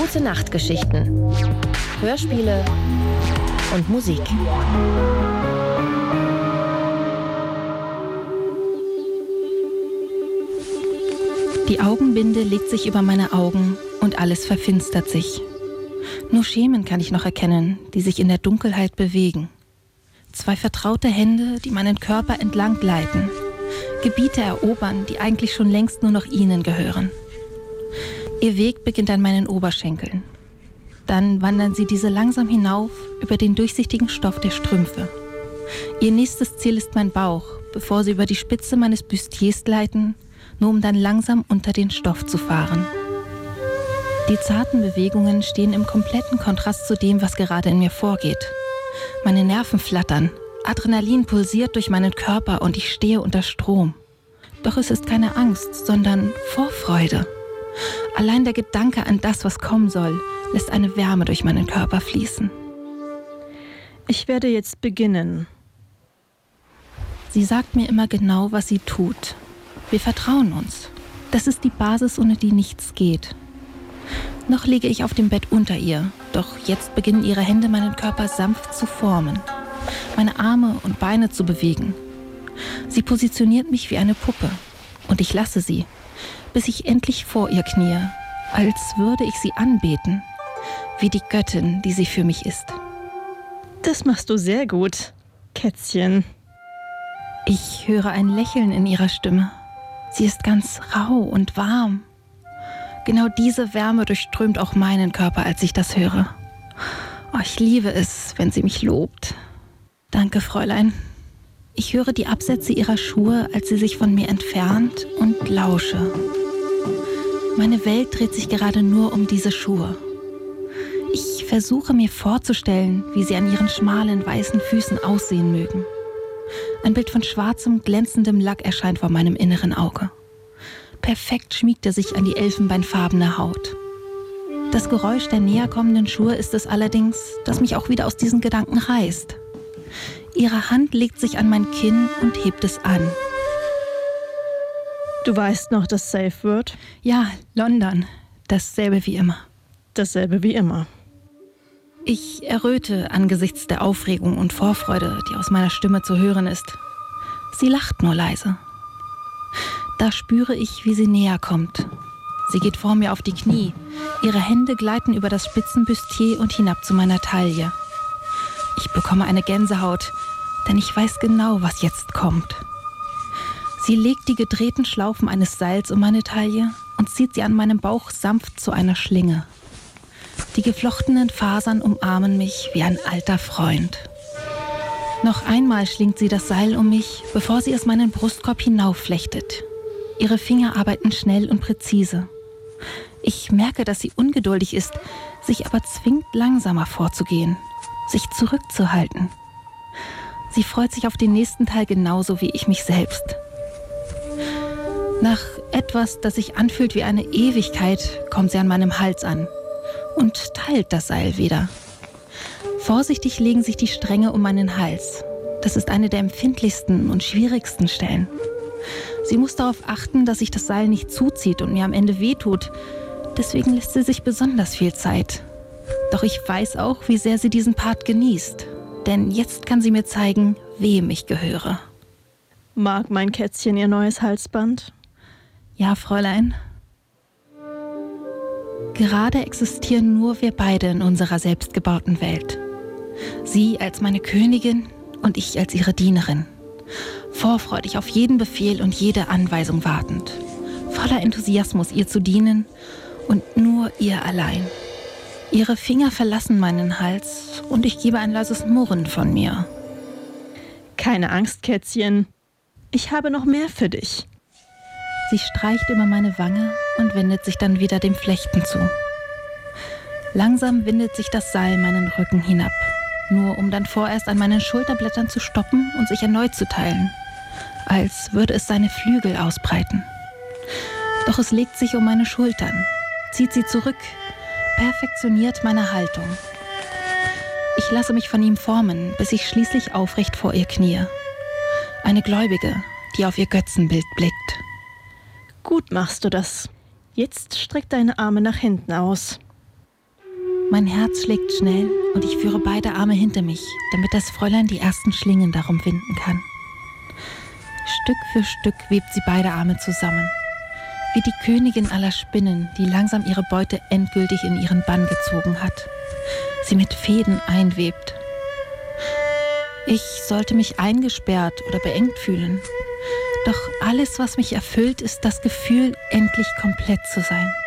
Gute Nachtgeschichten, Hörspiele und Musik. Die Augenbinde legt sich über meine Augen und alles verfinstert sich. Nur Schemen kann ich noch erkennen, die sich in der Dunkelheit bewegen. 2 vertraute Hände, die meinen Körper entlang gleiten. Gebiete erobern, die eigentlich schon längst nur noch ihnen gehören. Ihr Weg beginnt an meinen Oberschenkeln. Dann wandern sie diese langsam hinauf über den durchsichtigen Stoff der Strümpfe. Ihr nächstes Ziel ist mein Bauch, bevor sie über die Spitze meines Bustiers gleiten, nur um dann langsam unter den Stoff zu fahren. Die zarten Bewegungen stehen im kompletten Kontrast zu dem, was gerade in mir vorgeht. Meine Nerven flattern, Adrenalin pulsiert durch meinen Körper und ich stehe unter Strom. Doch es ist keine Angst, sondern Vorfreude. Allein der Gedanke an das, was kommen soll, lässt eine Wärme durch meinen Körper fließen. Ich werde jetzt beginnen. Sie sagt mir immer genau, was sie tut. Wir vertrauen uns. Das ist die Basis, ohne die nichts geht. Noch liege ich auf dem Bett unter ihr, doch jetzt beginnen ihre Hände meinen Körper sanft zu formen, meine Arme und Beine zu bewegen. Sie positioniert mich wie eine Puppe und ich lasse sie, bis ich endlich vor ihr knie, als würde ich sie anbeten, wie die Göttin, die sie für mich ist. Das machst du sehr gut, Kätzchen. Ich höre ein Lächeln in ihrer Stimme. Sie ist ganz rau und warm. Genau diese Wärme durchströmt auch meinen Körper, als ich das höre. Oh, ich liebe es, wenn sie mich lobt. Danke, Fräulein. Ich höre die Absätze ihrer Schuhe, als sie sich von mir entfernt und lausche. Meine Welt dreht sich gerade nur um diese Schuhe. Ich versuche mir vorzustellen, wie sie an ihren schmalen, weißen Füßen aussehen mögen. Ein Bild von schwarzem, glänzendem Lack erscheint vor meinem inneren Auge. Perfekt schmiegt er sich an die elfenbeinfarbene Haut. Das Geräusch der näher kommenden Schuhe ist es allerdings, das mich auch wieder aus diesen Gedanken reißt. Ihre Hand legt sich an mein Kinn und hebt es an. Du weißt noch das Safe Word? Ja, London. Dasselbe wie immer. Dasselbe wie immer. Ich erröte angesichts der Aufregung und Vorfreude, die aus meiner Stimme zu hören ist. Sie lacht nur leise. Da spüre ich, wie sie näher kommt. Sie geht vor mir auf die Knie. Ihre Hände gleiten über das Spitzenbustier und hinab zu meiner Taille. Ich bekomme eine Gänsehaut, denn ich weiß genau, was jetzt kommt. Sie legt die gedrehten Schlaufen eines Seils um meine Taille und zieht sie an meinem Bauch sanft zu einer Schlinge. Die geflochtenen Fasern umarmen mich wie ein alter Freund. Noch einmal schlingt sie das Seil um mich, bevor sie es meinen Brustkorb hinaufflechtet. Ihre Finger arbeiten schnell und präzise. Ich merke, dass sie ungeduldig ist, sich aber zwingt, langsamer vorzugehen, sich zurückzuhalten. Sie freut sich auf den nächsten Teil genauso wie ich mich selbst. Nach etwas, das sich anfühlt wie eine Ewigkeit, kommt sie an meinem Hals an und teilt das Seil wieder. Vorsichtig legen sich die Stränge um meinen Hals. Das ist eine der empfindlichsten und schwierigsten Stellen. Sie muss darauf achten, dass sich das Seil nicht zuzieht und mir am Ende wehtut. Deswegen lässt sie sich besonders viel Zeit. Doch ich weiß auch, wie sehr sie diesen Part genießt. Denn jetzt kann sie mir zeigen, wem ich gehöre. Mag mein Kätzchen ihr neues Halsband? Ja, Fräulein. Gerade existieren nur wir beide in unserer selbstgebauten Welt. Sie als meine Königin und ich als ihre Dienerin. Vorfreudig auf jeden Befehl und jede Anweisung wartend. Voller Enthusiasmus, ihr zu dienen und nur ihr allein. Ihre Finger verlassen meinen Hals und ich gebe ein leises Murren von mir. Keine Angst, Kätzchen. Ich habe noch mehr für dich. Sie streicht über meine Wange und wendet sich dann wieder dem Flechten zu. Langsam windet sich das Seil meinen Rücken hinab, nur um dann vorerst an meinen Schulterblättern zu stoppen und sich erneut zu teilen, als würde es seine Flügel ausbreiten. Doch es legt sich um meine Schultern, zieht sie zurück, perfektioniert meine Haltung. Ich lasse mich von ihm formen, bis ich schließlich aufrecht vor ihr knie. Eine Gläubige, die auf ihr Götzenbild blickt. Gut machst du das. Jetzt streck deine Arme nach hinten aus. Mein Herz schlägt schnell und ich führe beide Arme hinter mich, damit das Fräulein die ersten Schlingen darum winden kann. Stück für Stück webt sie beide Arme zusammen, wie die Königin aller Spinnen, die langsam ihre Beute endgültig in ihren Bann gezogen hat, sie mit Fäden einwebt. Ich sollte mich eingesperrt oder beengt fühlen, doch alles, was mich erfüllt, ist das Gefühl, endlich komplett zu sein.